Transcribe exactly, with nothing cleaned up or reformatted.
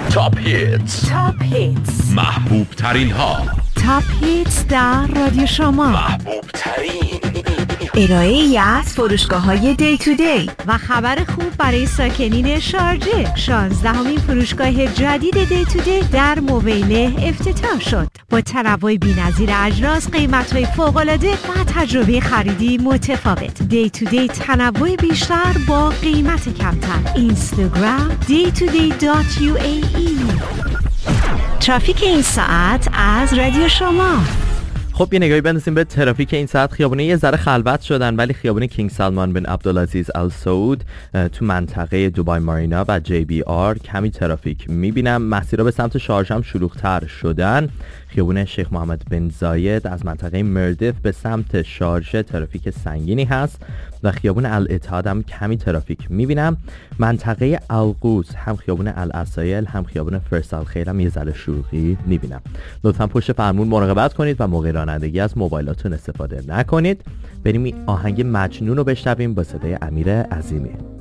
تاپ هیتس تاپ هیتس محبوب ترین ها. تاپ هیتس در رادیو شما. محبوب ترین ارائه‌ای از فروشگاه‌های دی تو دی و خبر خوب برای ساکنین شارجه. شانزدهمین فروشگاه جدید دی تو دی در موبیله افتتاح شد. با تنوع بی‌نظیر اجناس، قیمت‌های فوق‌العاده و تجربه خریدی متفاوت. دی تو دی تنوع بیشتر با قیمت کمتر. اینستاگرام دی تو دی دات یو ای ای. ترافیک این ساعت از رادیو شما. خب یه نگاهی بندازیم به ترافیک این ساعت. خیابونه یه ذره خلوت شدن، ولی خیابون کینگ سلمان بن عبدالعزیز ال سعود تو منطقه دوبای مارینا و جی بی آر کمی ترافیک میبینم. مسیرها به سمت شارژ هم شلوغ‌تر شدن. خیابون شیخ محمد بن زاید از منطقه مردف به سمت شارژ ترافیک سنگینی هست و خیابون الاتحاد هم کمی ترافیک میبینم. منطقه القوس هم خیابون الاسایل هم خیابون فرسال خیر هم یه ذره شلوغی میبینم. لطفا پشت فرمون مراقبت کنید و موقع رانندگی از موبایلاتون استفاده نکنید. بریم این آهنگ مجنون رو بشنویم با صدای امیر عظیمی.